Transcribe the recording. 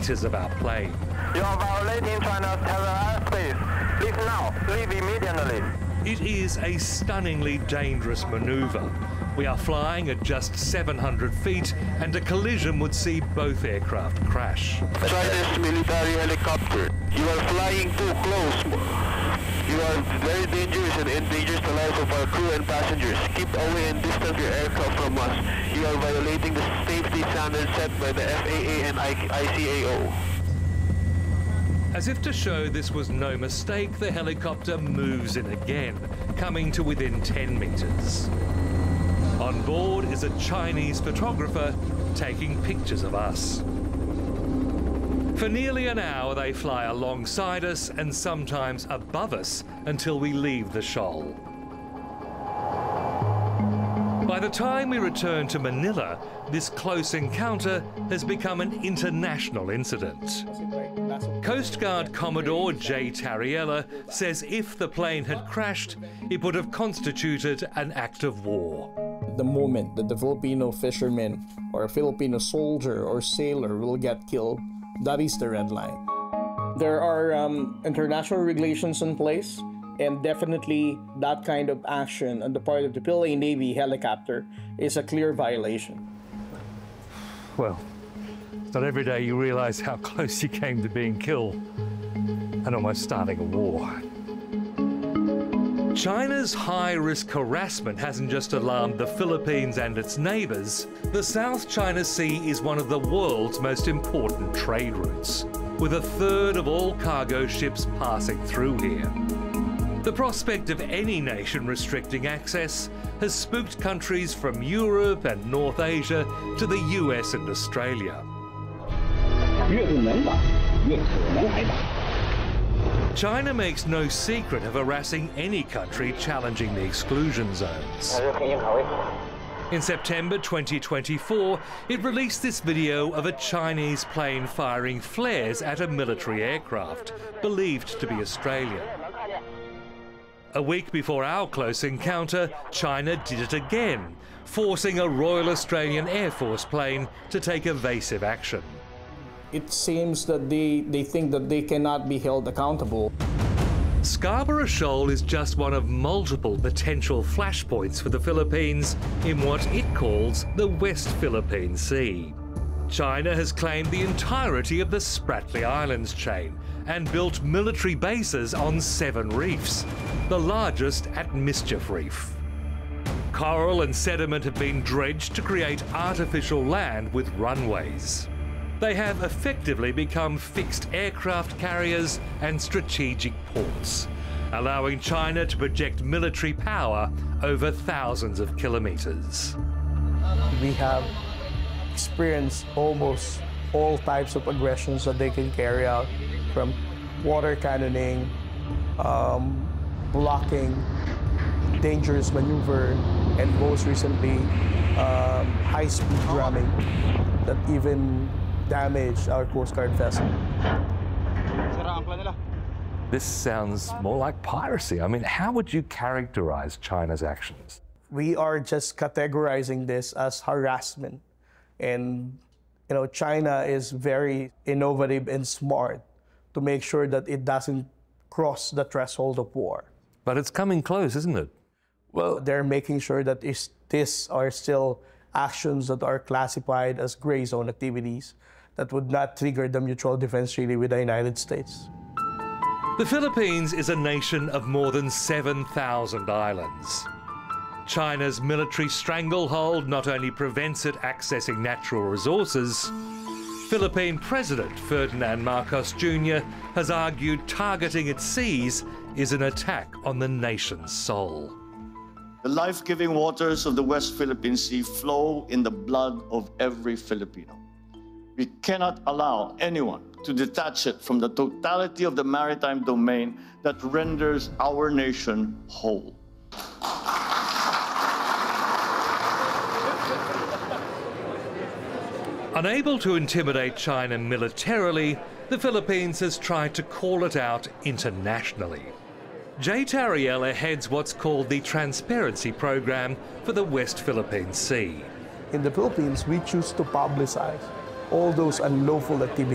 meters of our plane. You are violating China's territorial airspace. Leave now. Leave immediately. It is a stunningly dangerous manoeuvre. We are flying at just 700 feet, and a collision would see both aircraft crash. Chinese military helicopter. You are flying too close. You are very dangerous and endangers the lives of our crew and passengers. Keep away and distance your aircraft from us. You are violating the safety standards set by the FAA and ICAO. As if to show this was no mistake, the helicopter moves in again, coming to within 10 meters. On board is a Chinese photographer taking pictures of us. For nearly an hour, they fly alongside us and sometimes above us until we leave the shoal. By the time we return to Manila, this close encounter has become an international incident. Coast Guard Commodore J. Tariella says if the plane had crashed, it would have constituted an act of war. The moment that the Filipino fisherman or a Filipino soldier or sailor will get killed, that is the red line. There are international regulations in place, and definitely that kind of action on the part of the Philippine Navy helicopter is a clear violation. Well, it's not every day you realize how close you came to being killed and almost starting a war. China's high-risk harassment hasn't just alarmed the Philippines and its neighbours. The South China Sea is one of the world's most important trade routes, with a third of all cargo ships passing through here. The prospect of any nation restricting access has spooked countries from Europe and North Asia to the US and Australia. China makes no secret of harassing any country challenging the exclusion zones. In September 2024, it released this video of a Chinese plane firing flares at a military aircraft, believed to be Australian. A week before our close encounter, China did it again, forcing a Royal Australian Air Force plane to take evasive action. It seems that they think that they cannot be held accountable. Scarborough Shoal is just one of multiple potential flashpoints for the Philippines in what it calls the West Philippine Sea. China has claimed the entirety of the Spratly Islands chain and built military bases on 7 reefs, the largest at Mischief Reef. Coral and sediment have been dredged to create artificial land with runways. They have effectively become fixed aircraft carriers and strategic ports, allowing China to project military power over thousands of kilometers. We have experienced almost all types of aggressions that they can carry out, from water cannoning, blocking, dangerous maneuver, and most recently, high-speed ramming that even damaged our Coast Guard vessel. This sounds more like piracy. I mean, how would you characterize China's actions? We are just categorizing this as harassment. And, you know, China is very innovative and smart to make sure that it doesn't cross the threshold of war. But it's coming close, isn't it? Well, they're making sure that these are still actions that are classified as gray zone activities that would not trigger the mutual defense treaty with the United States. The Philippines is a nation of more than 7,000 islands. China's military stranglehold not only prevents it accessing natural resources, Philippine President Ferdinand Marcos Jr. has argued targeting its seas is an attack on the nation's soul. The life-giving waters of the West Philippine Sea flow in the blood of every Filipino. We cannot allow anyone to detach it from the totality of the maritime domain that renders our nation whole. Unable to intimidate China militarily, the Philippines has tried to call it out internationally. J. Tariella heads what's called the Transparency Program for the West Philippine Sea. In the Philippines, we choose to publicize all those unlawful activities